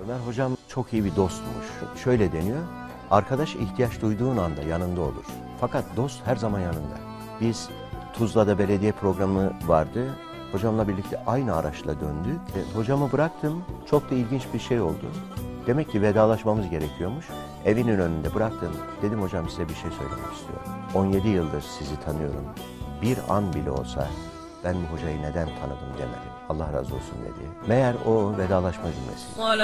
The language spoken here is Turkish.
Ömer hocam çok iyi bir dostmuş. Şöyle deniyor, arkadaş ihtiyaç duyduğun anda yanında olur. Fakat dost her zaman yanında. Biz Tuzla'da belediye programı vardı. Hocamla birlikte aynı araçla döndük. Hocamı bıraktım. Çok da ilginç bir şey oldu. Demek ki vedalaşmamız gerekiyormuş. Evinin önünde bıraktım. Dedim hocam size bir şey söylemek istiyorum. 17 yıldır sizi tanıyorum. Bir an bile olsa ben bu hocayı neden tanıdım demedi. Allah razı olsun dedi. Meğer o vedalaşma cümlesi.